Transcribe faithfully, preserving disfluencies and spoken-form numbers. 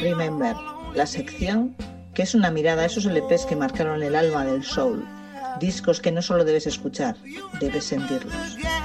Remember, la sección que es una mirada a esos L Pes que marcaron el alma del soul, discos que no solo debes escuchar, debes sentirlos.